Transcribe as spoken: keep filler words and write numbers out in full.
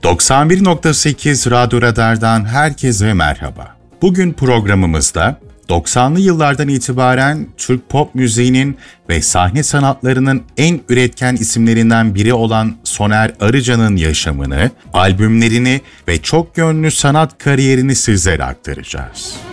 doksan bir nokta sekiz Radyo Radar'dan herkese merhaba. Bugün programımızda doksanlı yıllardan itibaren Türk pop müziğinin ve sahne sanatlarının en üretken isimlerinden biri olan Soner Arıcan'ın yaşamını, albümlerini ve çok yönlü sanat kariyerini sizlere aktaracağız.